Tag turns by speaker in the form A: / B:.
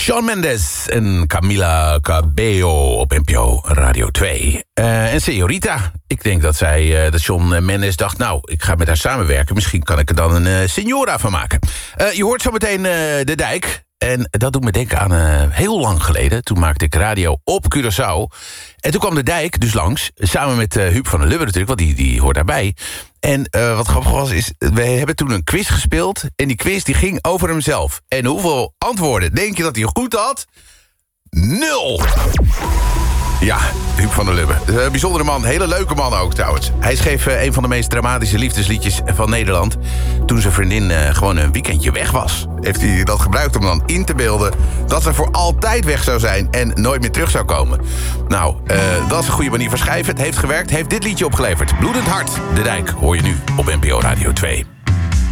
A: Shawn Mendes en Camila Cabello op NPO Radio 2. En Señorita. Ik denk dat dat Shawn Mendes dacht, nou, ik ga met haar samenwerken. Misschien kan ik er dan een Señora van maken. Je hoort zo meteen De Dijk. En dat doet me denken aan heel lang geleden. Toen maakte ik radio op Curaçao. En toen kwam De Dijk dus langs. Samen met Huub van der Lubbe natuurlijk, want die hoort daarbij. En wat grappig was, is we hebben toen een quiz gespeeld. En die quiz die ging over hemzelf. En hoeveel antwoorden denk je dat hij goed had? 0! Ja, Huub van der Lubbe. Een bijzondere man, hele leuke man ook trouwens. Hij schreef een van de meest dramatische liefdesliedjes van Nederland. Toen zijn vriendin gewoon een weekendje weg was. Heeft hij dat gebruikt om dan in te beelden dat ze voor altijd weg zou zijn en nooit meer terug zou komen. Nou, dat is een goede manier van schrijven. Het heeft gewerkt, heeft dit liedje opgeleverd. Bloedend hart, De Dijk, hoor je nu op NPO Radio 2.